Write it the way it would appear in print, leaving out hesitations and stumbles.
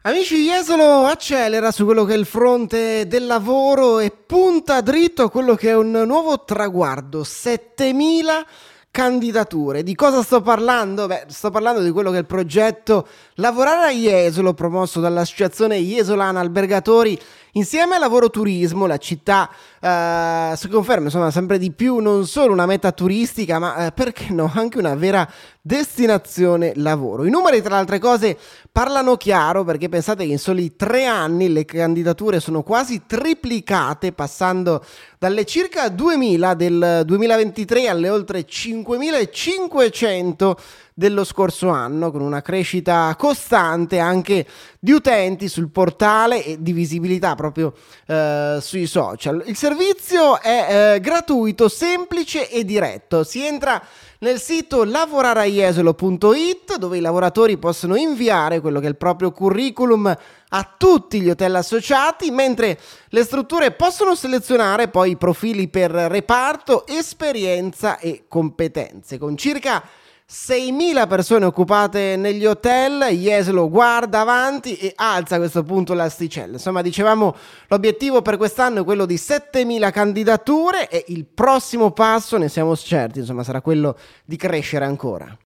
Amici, Jesolo accelera su quello che è il fronte del lavoro e punta dritto a quello che è un nuovo traguardo: 7000 candidature. Di cosa sto parlando? Beh, sto parlando di quello che è il progetto Lavorare a Jesolo, promosso dall'Associazione Jesolana Albergatori insieme a Lavoro Turismo. La città si conferma insomma sempre di più non solo una meta turistica, ma perché no, anche una vera destinazione lavoro. I numeri, tra le altre cose, parlano chiaro, perché pensate che in soli 3 anni le candidature sono quasi triplicate, passando dalle circa 2000 del 2023 alle oltre 5500 dello scorso anno, con una crescita costante anche di utenti sul portale e di visibilità proprio sui social. Il servizio è gratuito, semplice e diretto. Si entra nel sito lavorareajesolo.it, dove i lavoratori possono inviare quello che è il proprio curriculum a tutti gli hotel associati, mentre le strutture possono selezionare poi i profili per reparto, esperienza e competenze. Con circa 6.000 persone occupate negli hotel, Jesolo guarda avanti e alza a questo punto l'asticella. Insomma, dicevamo, l'obiettivo per quest'anno è quello di 7.000 candidature e il prossimo passo, ne siamo certi, insomma, sarà quello di crescere ancora.